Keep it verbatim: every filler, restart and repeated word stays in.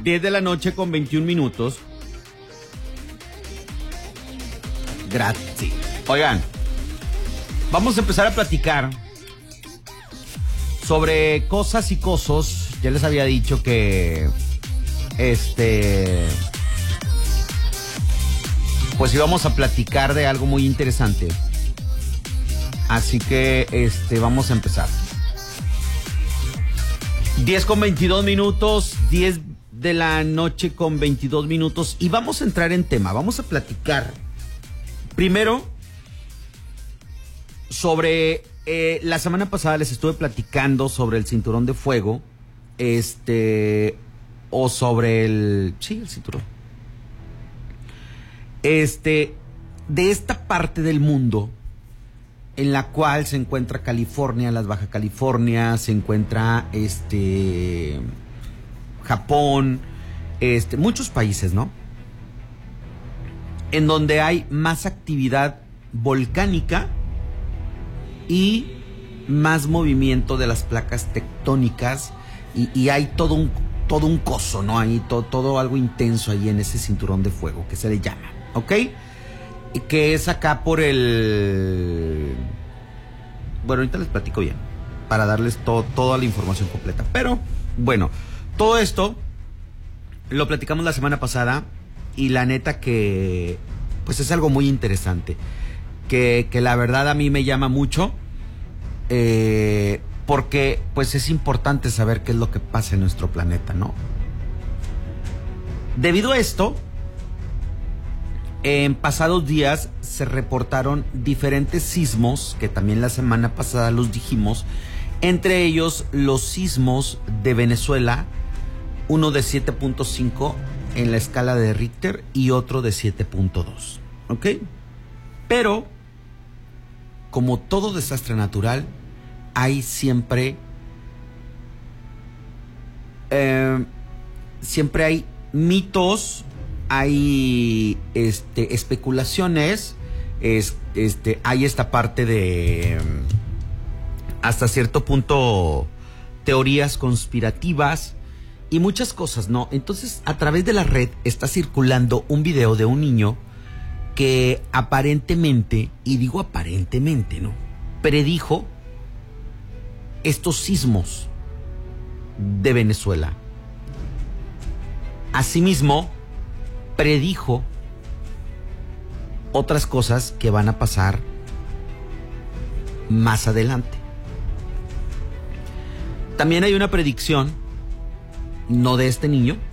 diez de la noche con veintiún minutos. Gracias. Oigan, vamos a empezar a platicar sobre cosas y cosos. Ya les había dicho que este pues íbamos a platicar de algo muy interesante. Así que este vamos a empezar. diez con veintidós minutos, diez de la noche con veintidós minutos, y vamos a entrar en tema. Vamos a platicar primero sobre eh, la semana pasada les estuve platicando sobre el cinturón de fuego, este o sobre el sí el cinturón, este de esta parte del mundo en la cual se encuentra California, las Baja California, se encuentra este Japón, este muchos países, ¿no? En donde hay más actividad volcánica y más movimiento de las placas tectónicas, y, y hay todo un todo un coso, ¿no? Ahí todo, todo algo intenso ahí en ese cinturón de fuego que se le llama, ¿ok? Y que es acá por el... Bueno, ahorita les platico bien para darles to, toda la información completa. Pero, bueno, todo esto lo platicamos la semana pasada y la neta que pues es algo muy interesante. Que, que la verdad a mí me llama mucho. Eh, porque pues es importante saber qué es lo que pasa en nuestro planeta, ¿no? Debido a esto, en pasados días se reportaron diferentes sismos, que también la semana pasada los dijimos, entre ellos los sismos de Venezuela, uno de siete punto cinco en la escala de Richter y otro de siete punto dos, ¿ok? Pero, como todo desastre natural, hay siempre, eh, siempre hay mitos, hay este, especulaciones, es, este, hay esta parte de, hasta cierto punto, teorías conspirativas y muchas cosas, ¿no? Entonces, a través de la red está circulando un video de un niño que aparentemente, y digo aparentemente, ¿no?, predijo estos sismos de Venezuela. Asimismo, predijo otras cosas que van a pasar más adelante. También hay una predicción, no de este niño,